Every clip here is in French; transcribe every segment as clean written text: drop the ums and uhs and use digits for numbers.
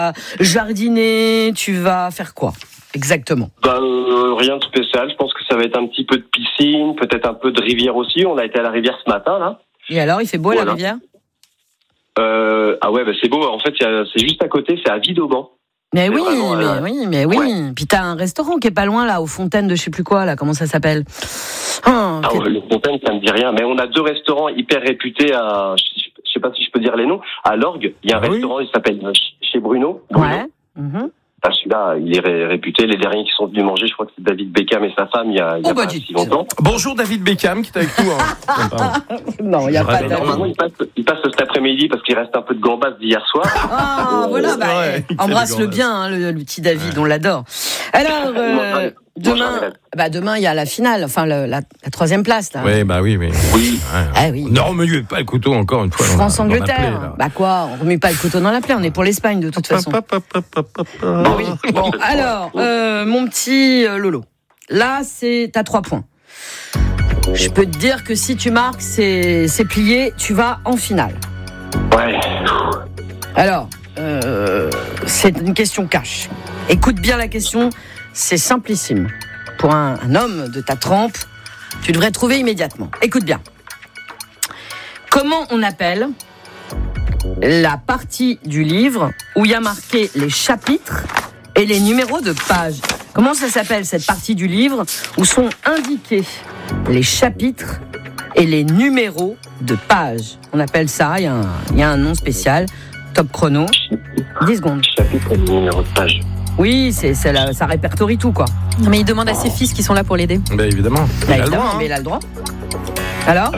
jardiner, tu vas faire quoi exactement? Rien de spécial. Je pense que ça va être un petit peu de piscine, peut-être un peu de rivière aussi. On a été à la rivière ce matin, là. Et alors, il fait beau la rivière? C'est beau. En fait, c'est juste à côté, c'est à Vidauban. Mais oui. Ouais. Puis t'as un restaurant qui est pas loin, là, aux Fontaines de je sais plus quoi, là. Comment ça s'appelle? Le Fontaine, ça me dit rien. Mais on a 2 restaurants hyper réputés à... Je sais pas si je peux dire les noms. À l'Orgue, il y a un restaurant, il s'appelle chez Bruno. Ouais. Celui-là, il est réputé. Les derniers qui sont venus manger, je crois que c'est David Beckham et sa femme il y a pas si longtemps. Bonjour David Beckham qui est avec nous. Non, il n'y a pas David. Normalement, il passe cet après-midi parce qu'il reste un peu de gambas d'hier soir. Voilà, embrasse-le bien, le petit David, on l'adore. Alors, demain, il y a la finale, enfin la 3e place. Là. Oui. Oui. Ne remuez pas le couteau encore une fois. France-Angleterre. Quoi, on remue pas le couteau dans la plaie, on est pour l'Espagne de toute façon. Oui. Bon, alors, mon petit Lolo, là, t'as 3 points. Je peux te dire que si tu marques, c'est plié, tu vas en finale. Ouais. Alors, c'est une question cash. Écoute bien la question, c'est simplissime. Pour un homme de ta trempe, tu devrais trouver immédiatement. Écoute bien. Comment on appelle la partie du livre où il y a marqué les chapitres et les numéros de pages? Comment ça s'appelle cette partie du livre où sont indiqués les chapitres et les numéros de pages? On appelle ça, il y a un nom spécial. Top chrono. 10 secondes. Chapitre et numéro de page. Oui, ça répertorie tout, quoi. Non, mais il demande à ses fils qui sont là pour l'aider. Ben évidemment. Mais il a le droit. Alors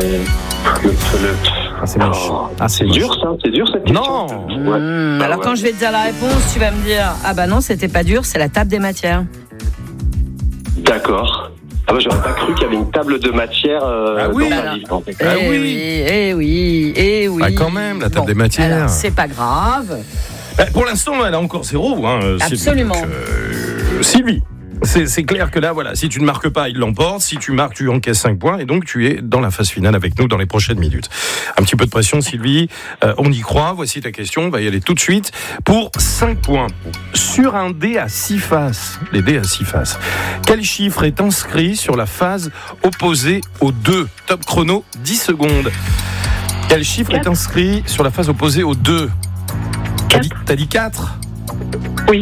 c'est moche. C'est dur, ça. C'est dur, cette question. Non. Alors, quand je vais te dire la réponse, tu vas me dire non, c'était pas dur, c'est la table des matières. D'accord. J'aurais pas cru qu'il y avait une table de matière dans un livre. Eh oui. Quand même, la table des matières. Alors, c'est pas grave. Pour l'instant, elle a encore 0. Absolument. Sylvie, c'est clair que là, voilà, si tu ne marques pas, il l'emporte. Si tu marques, tu encaisses 5 points. Et donc, tu es dans la phase finale avec nous dans les prochaines minutes. Un petit peu de pression, Sylvie. On y croit. Voici ta question. On va y aller tout de suite pour 5 points. Sur un dé à 6 faces, les dés à 6 faces, quel chiffre est inscrit sur la phase opposée au 2? Top chrono, 10 secondes. Quel chiffre 4. Est inscrit sur la phase opposée au 2? T'as dit 4? Oui.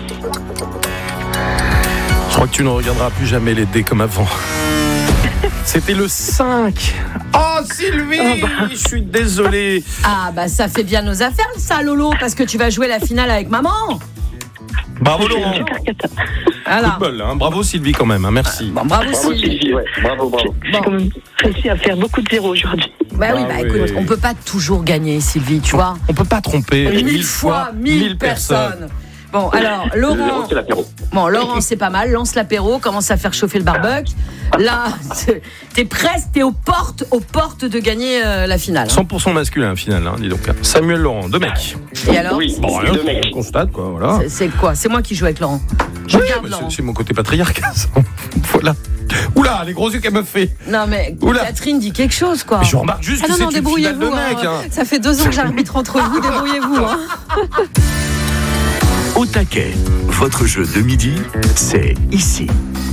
Je crois que tu ne regarderas plus jamais les dés comme avant. C'était le 5. Oh Sylvie, je suis désolé. Ça fait bien nos affaires ça, Lolo, parce que tu vas jouer la finale avec maman. Bravo Laurent. Coup de bol, hein. Bravo Sylvie quand même, merci. Bravo Sylvie. Ouais. Bravo. J'ai quand même réussi à faire beaucoup de zéros aujourd'hui. Écoute, on peut pas toujours gagner, Sylvie, tu vois. On peut pas tromper 1000 fois 1000 personnes. Bon, alors, Laurent, c'est pas mal. Lance l'apéro, commence à faire chauffer le barbecue. Là, t'es aux portes de gagner la finale. 100% masculin, finale, dis donc. Samuel Laurent, 2 mecs. Et alors? Oui, 2 mecs. On constate, quoi, voilà. C'est quoi? C'est moi qui joue avec Laurent. C'est mon côté patriarcal, ça. Voilà. Oula, les gros yeux qu'elle me fait. Non, mais Catherine dit quelque chose, quoi. Mais je remarque juste que c'est une finale de mecs. Ça fait 2 ans que j'arbitre entre vous, débrouillez-vous. Au taquet, votre jeu de midi, c'est ici.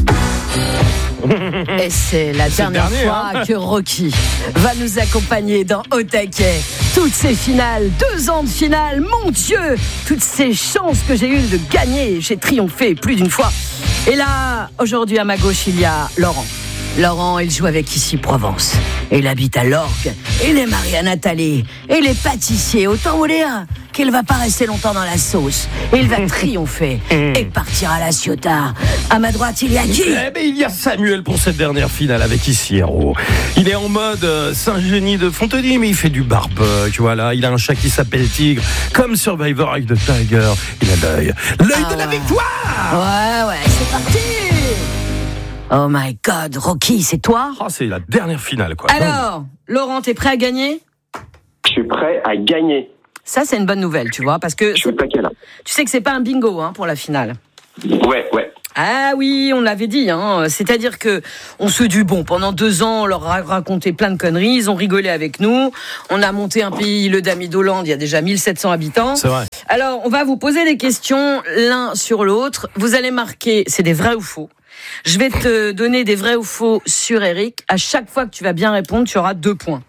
Et c'est la dernière fois que Rocky va nous accompagner dans Au taquet. Toutes ces finales, 2 ans de finale, mon Dieu, toutes ces chances que j'ai eues de gagner, j'ai triomphé plus d'une fois. Et là, aujourd'hui à ma gauche, il y a Laurent. Laurent, il joue avec Ici Provence. Et il habite à l'Orgue. Il est marié à Nathalie. Et il est pâtissier. Autant vous dire qu'il va pas rester longtemps dans la sauce. Et il va triompher et partir à la Ciotat. À ma droite, il y a qui? Il y a Samuel pour cette dernière finale avec Ici Héros. Il est en mode Saint-Genis de Fontenay, mais il fait du barbecue. Voilà, il a un chat qui s'appelle Tigre. Comme Survivor avec The Tiger. Il a l'œil de la victoire. Ouais, c'est parti. Oh my God, Rocky, c'est toi? C'est la dernière finale, quoi. Alors, Laurent, t'es prêt à gagner? Je suis prêt à gagner. Ça, c'est une bonne nouvelle, tu vois, parce que je suis au taquet, là. Tu sais que c'est pas un bingo pour la finale. Ouais. Ah oui, on l'avait dit, hein. C'est-à-dire que on se dit, bon, pendant 2 ans, on leur a raconté plein de conneries, ils ont rigolé avec nous, on a monté un pays, le Damidoland, il y a déjà 1700 habitants. C'est vrai. Alors, on va vous poser des questions l'un sur l'autre. Vous allez marquer, c'est des vrais ou faux. Je vais te donner des vrais ou faux sur Eric. À chaque fois que tu vas bien répondre, tu auras 2 points.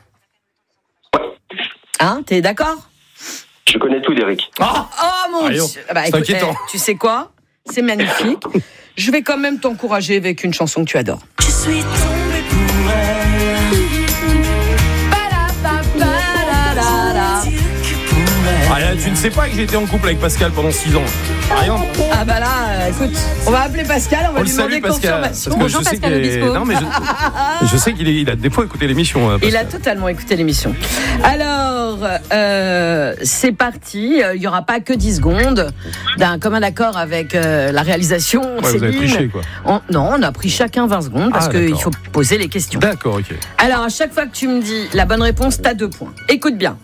Hein, t'es d'accord ? Je connais tout d'Eric. Oh mon Dieu. C'est inquiétant. Tu sais quoi ? C'est magnifique. Je vais quand même t'encourager avec une chanson que tu adores. Je suis tombée pour elle. Ah, là, tu ne sais pas que j'étais en couple avec Pascal pendant 6 ans. Par exemple. Ah bah là, écoute, on va appeler Pascal, on va lui demander confirmation. Bonjour Pascal Obispo. Non mais je sais qu'il a des fois écouté l'émission. Pascal. Il a totalement écouté l'émission. Alors, c'est parti. Il n'y aura pas que 10 secondes d'un commun accord avec la réalisation. Ouais, vous avez triché, quoi. Non, on a pris chacun 20 secondes parce qu'il faut poser les questions. D'accord, ok. Alors, à chaque fois que tu me dis la bonne réponse, t'as 2 points. Écoute bien.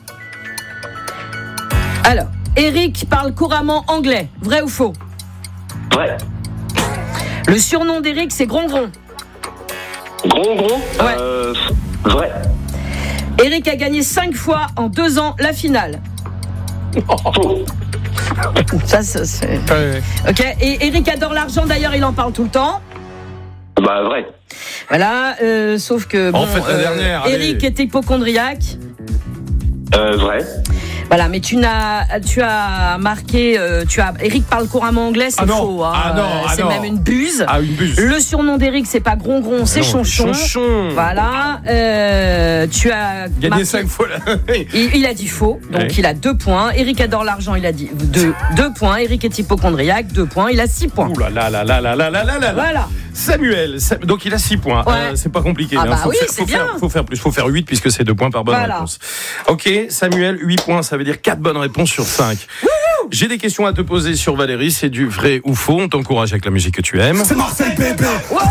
Alors, Eric parle couramment anglais. Vrai ou faux ? Vrai. Le surnom d'Eric, c'est Grongron. Grongron. Ouais. Vrai. Eric a gagné 5 fois en 2 ans la finale. Faux. Ça c'est... Ouais. Ok, et Eric adore l'argent, d'ailleurs, il en parle tout le temps. Bah, vrai. Voilà, sauf que... En fait, la dernière, Eric est hypochondriaque. Vrai. Voilà, mais tu as marqué, Eric parle couramment anglais, c'est faux. Hein. Ah non, c'est même une buse. Ah, une buse. Le surnom d'Eric, c'est pas Grongron, c'est Chonchon. Voilà, tu as gagné marqué, 5 fois là. il a dit faux, donc il a 2 points. Eric adore l'argent, il a dit 2 points. Eric est hypochondriaque, 2 points, il a 6 points. Ouh là là là là là là là là. Voilà. Samuel, donc il a 6 points. Ouais. C'est pas compliqué. Ah bah faut oui, c'est bien. Faut faire plus, faut faire 8 puisque c'est 2 points par bonne réponse. Ok, Samuel, 8 points, ça veut dire 4 bonnes réponses sur 5. J'ai des questions à te poser sur Valérie, c'est du vrai ou faux. On t'encourage avec la musique que tu aimes. C'est Marseille bébé.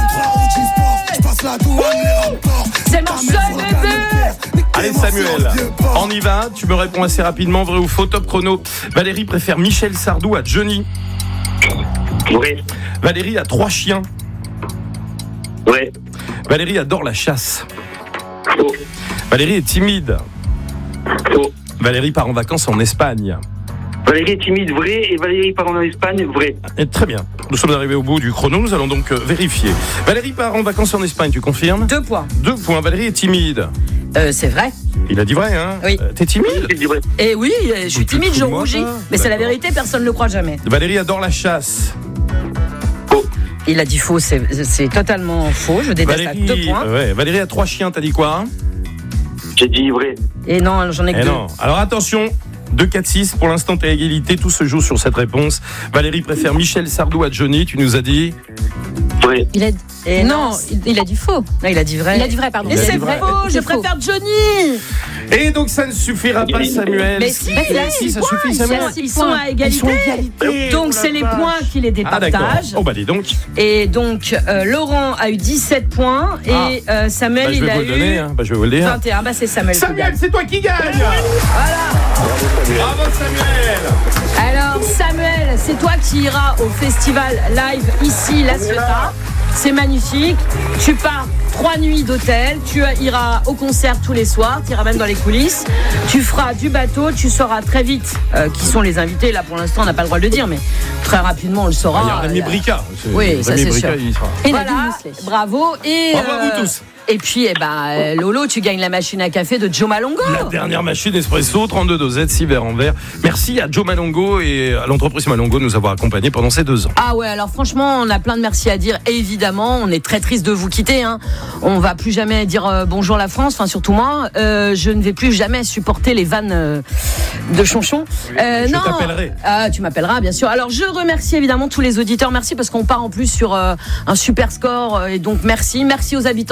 C'est Marseille bébé. Allez Samuel, on y va. Tu me réponds assez rapidement, vrai ou faux. Top chrono. Valérie préfère Michel Sardou à Johnny. Vrai. Valérie a 3 chiens. Vrai. Valérie adore la chasse. Faux. Valérie est timide. Faux. Valérie part en vacances en Espagne. Valérie est timide, vrai. Et Valérie part en Espagne, vrai. Et très bien. Nous sommes arrivés au bout du chrono. Nous allons donc vérifier. Valérie part en vacances en Espagne, tu confirmes ? 2 points. 2 points. Valérie est timide. C'est vrai. Il a dit vrai, hein ? Oui. T'es timide ? J'ai dit vrai. Et oui, je suis timide, je rougis. Mais c'est la vérité, personne ne le croit jamais. Valérie adore la chasse. Il a dit faux, c'est totalement faux. Je déteste à 2 points. Ouais. Valérie a 3 chiens, t'as dit quoi ? J'ai dit vrai. Et non, j'en ai que 2. Non. Alors attention, 2, 4, 6. Pour l'instant, t'es à égalité. Tout se joue sur cette réponse. Valérie préfère Michel Sardou à Johnny. Tu nous as dit Vrai. Il a dit... Et non, il a dit faux. Non, il a dit vrai. Il a dit vrai, pardon. Et c'est faux, je préfère Johnny. Et donc ça ne suffira pas, Samuel. Mais si, ça suffit, Samuel. Ils sont à égalité. Donc c'est les points qui les Ah d'accord. départagent. Oh bah dis donc. Et donc Laurent a eu 17 points et Samuel je vais il a vous le donner, eu hein. Je vais vous le dire. 21. Bah c'est Samuel. qui Samuel, gagne. c'est toi qui gagne. Bravo Samuel. Alors Samuel, c'est toi qui iras au festival live ici, La Ciotat. C'est magnifique. Tu pars 3 nuits d'hôtel. Tu iras au concert tous les soirs. Tu iras même dans les coulisses. Tu feras du bateau. Tu sauras très vite qui sont les invités. Là, pour l'instant, on n'a pas le droit de le dire, mais très rapidement, on le saura. Il y a Rémi Bricard. Oui, ça, c'est sûr. Il sera. Et Voilà. Nadine Mousselet. Bravo. Et Bravo à vous tous. Et puis, Lolo, tu gagnes la machine à café de Joe Malongo. La dernière machine espresso, 32 dosettes, 6 verres en verre. Merci à Joe Malongo et à l'entreprise Malongo de nous avoir accompagnés pendant ces 2 ans. Ah ouais, alors franchement, on a plein de merci à dire. Et évidemment, on est très triste de vous quitter. Hein. On va plus jamais dire bonjour la France, enfin surtout moi. Je ne vais plus jamais supporter les vannes de Chonchon. Je non. t'appellerai. Ah, tu m'appelleras, bien sûr. Alors, je remercie évidemment tous les auditeurs. Merci parce qu'on part en plus sur un super score. Et donc, merci. Merci aux habitants du Damidoland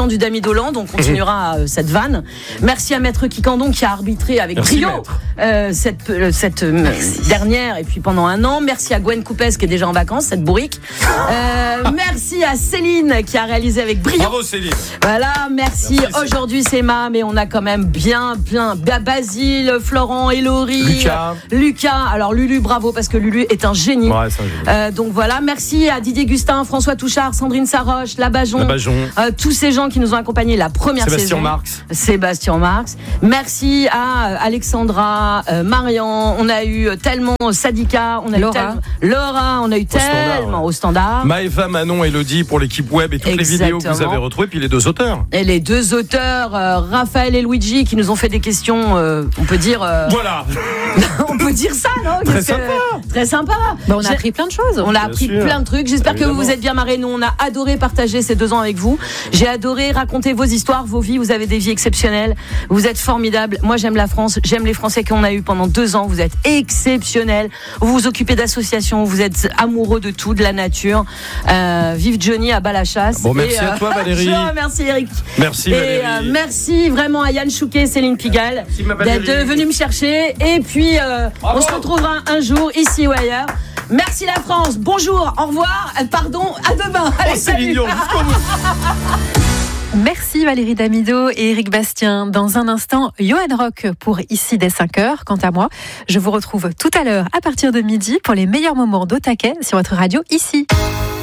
Dolan, on continuera cette vanne. Merci à Maître Kikandon qui a arbitré avec brio cette dernière et puis pendant un an. Merci à Gwen Coupes qui est déjà en vacances, cette bourrique. Merci à Céline qui a réalisé avec brio. Bravo Céline. Voilà, merci. Aujourd'hui c'est Ma, mais on a quand même bien Basile, Florent, Hélory, Lucas. Alors Lulu, bravo parce que Lulu est un génie. Ouais, c'est un génie. Donc voilà, merci à Didier Gustin, François Touchard, Sandrine Saroche, Labajon. Tous ces gens qui nous ont accompagnés la première saison. Sébastien Marx. Merci à Alexandra, Marian. On a eu tellement Sadika, on a eu Laura, on a eu tellement au standard. Maëva, Manon, Elodie pour l'équipe web et toutes les vidéos que vous avez retrouvées, puis les deux auteurs. Et les deux auteurs, Raphaël et Luigi, qui nous ont fait des questions, on peut dire. Voilà. On peut dire ça, non? Très sympa. On a appris plein de choses. On a appris plein de trucs. J'espère que vous vous êtes bien marrés. Nous, on a adoré partager ces 2 ans avec vous. J'ai adoré raconter vos histoires, vos vies. Vous avez des vies exceptionnelles. Vous êtes formidables. Moi, j'aime la France. J'aime les Français qu'on a eu pendant 2 ans. Vous êtes exceptionnels. Vous vous occupez d'associations. Vous êtes amoureux de tout, de la nature. Vive Johnny à bas la chasse. Bon, merci à toi, Valérie. Merci, Eric. Merci, Valérie. Merci vraiment à Yann Chouquet et Céline Pigalle d'être venus me chercher. Et puis, on se retrouvera un jour, ici ou ailleurs. Merci la France. Bonjour, au revoir. Pardon, à demain. Allez, c'est mignon, jusqu'au bout. Merci Valérie Damido et Eric Bastien. Dans un instant, Johan Rock pour Ici dès 5h. Quant à moi, je vous retrouve tout à l'heure à partir de midi pour les meilleurs moments d'Au Taquet sur votre radio Ici.